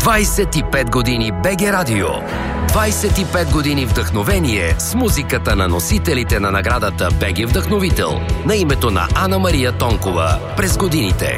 25 години БГ Радио. 25 години вдъхновение с музиката на носителите на наградата БГ Вдъхновител на името на Ана Мария Тонкова през годините.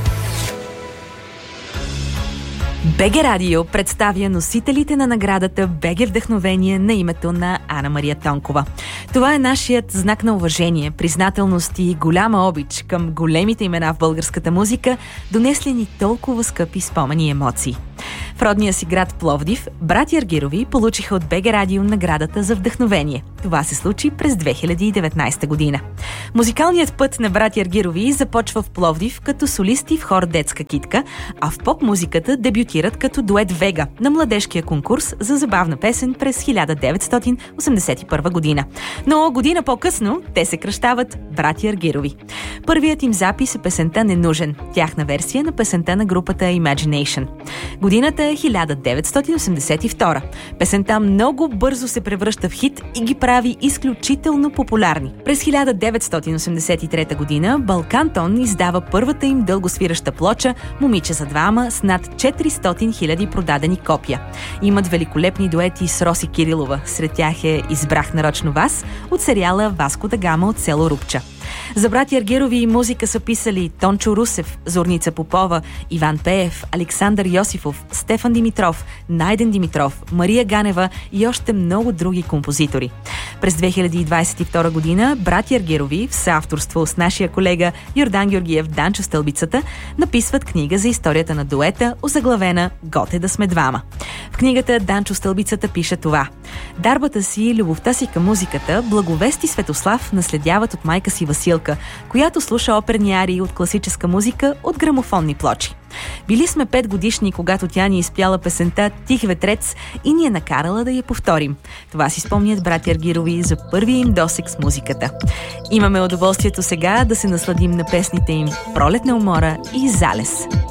БГ Радио представя носителите на наградата БГ Вдъхновение на името на Ана Мария Тонкова. Това е нашият знак на уважение, признателност и голяма обич към големите имена в българската музика, донесли ни толкова скъпи спомени и емоции. В родния си град Пловдив, братя Аргирови получиха от БГ Радио наградата за вдъхновение. Това се случи през 2019 година. Музикалният път на братя Аргирови започва в Пловдив като солисти в хор Детска китка, а в поп-музиката дебютират като дует Вега на младежкия конкурс за забавна песен през 1981 година. Но година по-късно те се кръщават братя Аргирови. Първият им запис е песента "Ненужен", тяхна версия на песента на групата Imagination. Годината е 1982. Песента много бързо се превръща в хит и ги прави изключително популярни. През 1983 година Балкантон издава първата им дългосвираща плоча "Момиче за двама" с над 400 000 продадени копия. Имат великолепни дуети с Роси Кирилова. Сред тях е "Избрах нарочно вас" от сериала "Васко да Гама" от село Рупча. За братя Аргирови музика са писали Тончо Русев, Зорница Попова, Иван Пеев, Александър Йосифов, Стефан Димитров, Найден Димитров, Мария Ганева и още много други композитори. През 2022 година братя Аргирови, в съавторство с нашия колега Йордан Георгиев "Данчо Стълбицата", написват книга за историята на дуета, озаглавена "Готе да сме двама". В книгата Данчо Стълбицата пише това: "Дарбата си и любовта си към музиката Благовест и Светослав наследяват от майка си Василка, която слуша оперни арии от класическа музика от грамофонни плочи. Били сме 5 годишни, когато тя ни изпяла песента "Тих ветрец" и ни е накарала да я повторим". Това си спомнят братя Аргирови за първия им досег с музиката. Имаме удоволствието сега да се насладим на песните им "Пролетна умора" и "Залез".